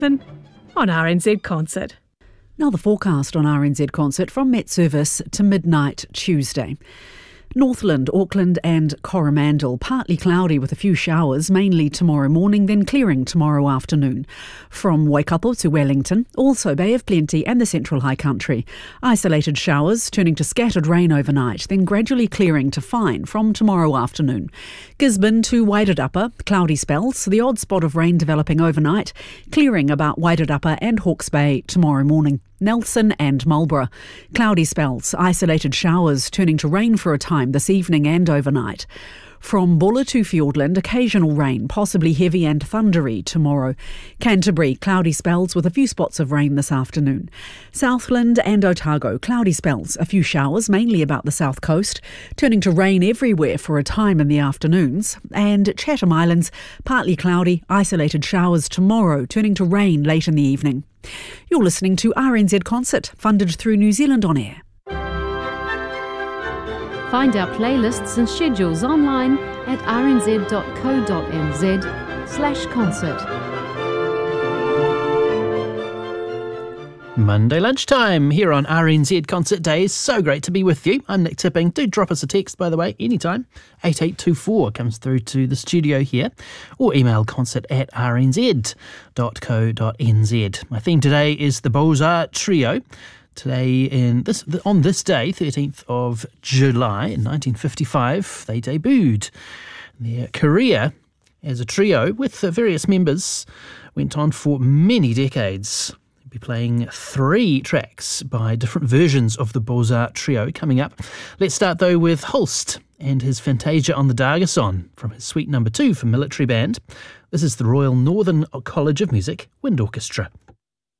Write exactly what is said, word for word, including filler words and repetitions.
Then on R N Z Concert. Now the forecast on R N Z Concert from Met Service to midnight Tuesday. Northland, Auckland and Coromandel, partly cloudy with a few showers, mainly tomorrow morning, then clearing tomorrow afternoon. From Waikato to Wellington, also Bay of Plenty and the Central High Country. Isolated showers turning to scattered rain overnight, then gradually clearing to fine from tomorrow afternoon. Gisborne to Wairarapa, cloudy spells, the odd spot of rain developing overnight, clearing about Wairarapa and Hawke's Bay tomorrow morning. Nelson and Marlborough. Cloudy spells, isolated showers turning to rain for a time this evening and overnight. From Buller to Fiordland, occasional rain, possibly heavy and thundery tomorrow. Canterbury, cloudy spells with a few spots of rain this afternoon. Southland and Otago, cloudy spells, a few showers, mainly about the south coast, turning to rain everywhere for a time in the afternoons. And Chatham Islands, partly cloudy, isolated showers tomorrow, turning to rain late in the evening. You're listening to R N Z Concert, funded through New Zealand On Air. Find our playlists and schedules online at rnz.co.nz slash concert. Monday lunchtime here on R N Z Concert Days. So great to be with you. I'm Nick Tipping. Do drop us a text, by the way, anytime. eight eight two four comes through to the studio here, or email concert at r n z dot co dot n z. My theme today is the Beaux-Arts Trio. Today, in this on this day, thirteenth of July in nineteen fifty-five, they debuted. Their career as a trio with various members went on for many decades. They'll be playing three tracks by different versions of the Beaux-Arts Trio coming up. Let's start though with Holst and his Fantasia on the Dargasson from his suite number two for military band. This is the Royal Northern College of Music Wind Orchestra.